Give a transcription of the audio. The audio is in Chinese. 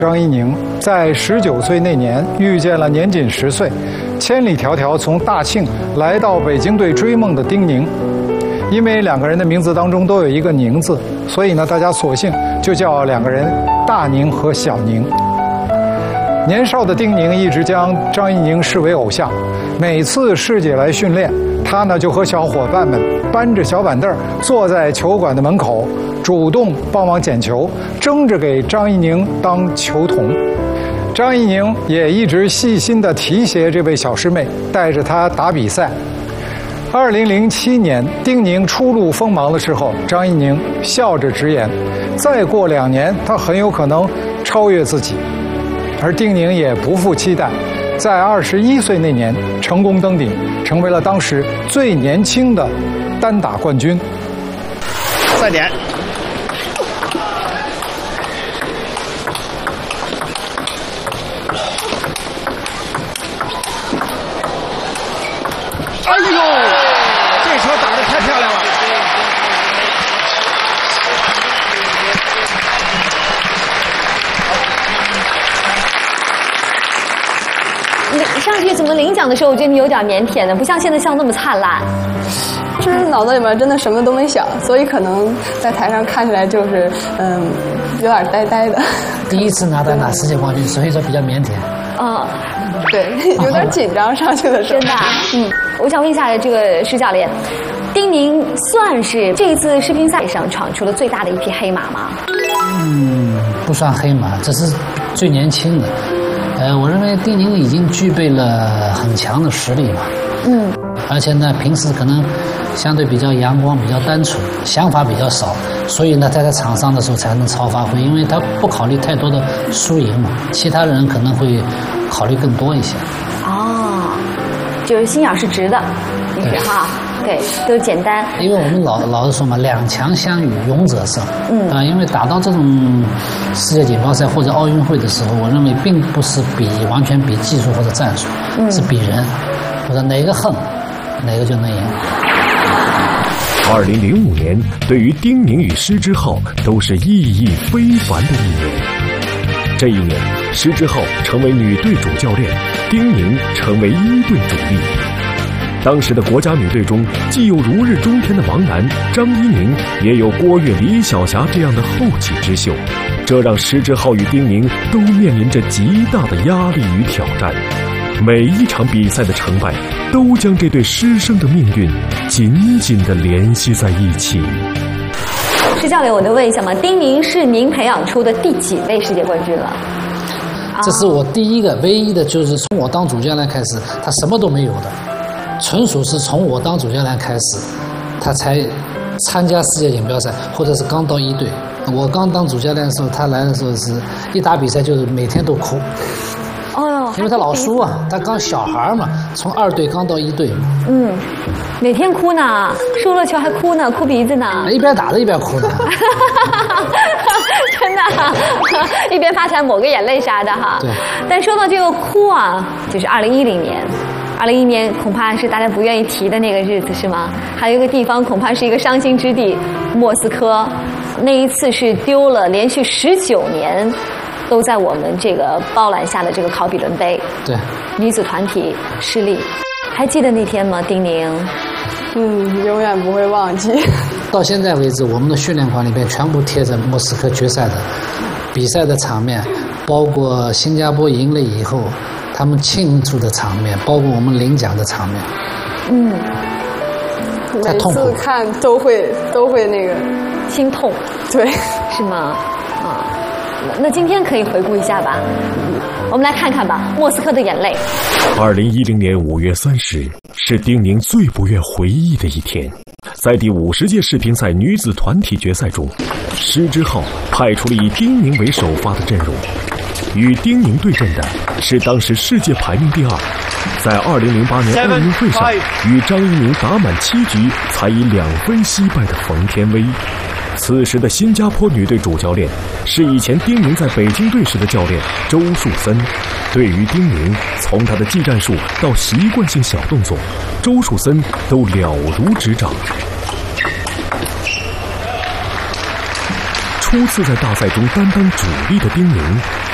张怡宁在19岁那年遇见了年仅10岁、千里迢迢从大庆来到北京队追梦的丁宁。因为两个人的名字当中都有一个“宁”字，所以呢，大家索性就叫两个人大宁和小宁。年少的丁宁一直将张怡宁视为偶像，每次师姐来训练，他呢就和小伙伴们搬着小板凳坐在球馆的门口，主动帮忙捡球，争着给张怡宁当球童。张怡宁也一直细心地提携这位小师妹，带着她打比赛。2007年，丁宁初露锋芒的时候，张怡宁笑着直言，再过2年，她很有可能超越自己。而丁宁也不负期待，在21岁那年成功登顶，成为了当时最年轻的单打冠军。 再点。哎呦，这球打得太漂亮了！ 上去怎么领奖的时候，我觉得你有点腼腆的，不像现在笑那么灿烂。 就是脑子里面真的什么都没想，所以可能在台上看起来就是有点呆呆的。 第一次拿世界冠军，所以说比较腼腆。 对，有点紧张上去的时候。 真的，我想问一下这个施教练，丁宁算是这一次世乒赛上闯出了最大的一匹黑马吗？ 不算黑马，这是最年轻的。我认为丁宁已经具备了很强的实力嘛。而且呢，平时可能相对比较阳光、比较单纯，想法比较少，所以呢，在场上的时候才能超发挥，因为他不考虑太多的输赢嘛，其他人可能会考虑更多一些。 就是心眼是直的，你是哈？对，都简单。 因为我们老是说嘛，两强相与，勇者胜。因为打到这种世界锦标赛或者奥运会的时候，我认为并不是完全比技术或者战术，是比人，或者哪个横，哪个就能赢。 2005年，对于丁宁与施之浩都是意义非凡的一年。这一年，施之浩成为女队主教练，丁宁成为一队主力。当时的国家女队中，既有如日中天的王楠、张怡宁，也有郭跃、李晓霞这样的后起之秀，这让施之浩与丁宁都面临着极大的压力与挑战。每一场比赛的成败，都将这对师生的命运紧紧地联系在一起。 施教练，我能问一下吗？丁宁是您培养出的第几位世界冠军了？ 这是我第一个、唯一的，就是从我当主教练开始，他什么都没有的，纯属是从我当主教练开始，他才参加世界锦标赛，或者是刚到一队。我刚当主教练的时候，他来的时候是一打比赛就是每天都哭。因为他老输啊，他刚小孩嘛，从2队刚到1队嘛。 每天哭呢，输了球还哭呢，哭鼻子呢。 一边打着一边哭呢。 真的，一边发出某个眼泪啥的哈。 对。 但说到这个哭啊，就是2010年。2011年恐怕是大家不愿意提的那个日子，是吗？还有一个地方恐怕是一个伤心之地，莫斯科。那一次是丢了连续19年。都在我们这个包揽下的这个考比伦杯， 对， 女子团体失利，还记得那天吗？丁宁， 永远不会忘记。 到现在为止，我们的训练馆里边全部贴着莫斯科决赛的比赛的场面，包括新加坡赢了以后他们庆祝的场面，包括我们领奖的场面。 每次看都会那个心痛， 对， 是吗？那今天可以回顾一下吧，我们来看看吧，莫斯科的眼泪。 2010年5月30日是丁宁最不愿回忆的一天。在第50届世乒赛女子团体决赛中，施之浩派出了以丁宁为首发的阵容，与丁宁对阵的是当时世界排名第2，在2008年奥运会上与张怡宁打满7局才以2分惜败的冯天薇。此时的新加坡女队主教练是以前丁宁在北京队时的教练周树森。对于丁宁，从他的技战术到习惯性小动作，周树森都了如指掌。初次在大赛中担当主力的丁宁，